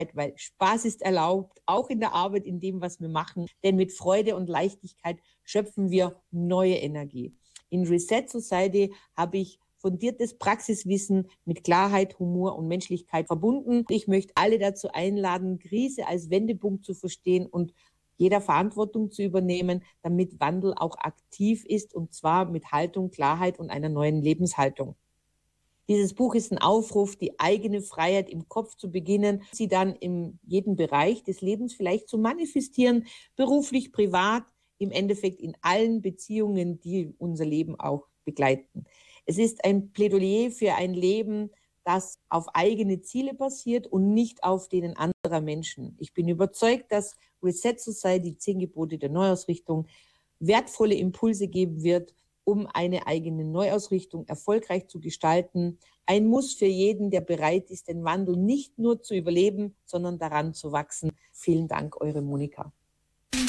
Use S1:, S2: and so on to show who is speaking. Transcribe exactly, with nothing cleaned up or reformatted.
S1: weil Spaß ist erlaubt, auch in der Arbeit, in dem, was wir machen. Denn mit Freude und Leichtigkeit schöpfen wir neue Energie. In Reset Society habe ich fundiertes Praxiswissen mit Klarheit, Humor und Menschlichkeit verbunden. Ich möchte alle dazu einladen, Krise als Wendepunkt zu verstehen und jeder Verantwortung zu übernehmen, damit Wandel auch aktiv ist, und zwar mit Haltung, Klarheit und einer neuen Lebenshaltung. Dieses Buch ist ein Aufruf, die eigene Freiheit im Kopf zu beginnen, sie dann in jedem Bereich des Lebens vielleicht zu manifestieren, beruflich, privat, im Endeffekt in allen Beziehungen, die unser Leben auch begleiten. Es ist ein Plädoyer für ein Leben, das auf eigene Ziele basiert und nicht auf denen anderer Menschen. Ich bin überzeugt, dass Reset Society, die zehn Gebote der Neuausrichtung, wertvolle Impulse geben wird, um eine eigene Neuausrichtung erfolgreich zu gestalten. Ein Muss für jeden, der bereit ist, den Wandel nicht nur zu überleben, sondern daran zu wachsen. Vielen Dank, eure Monika.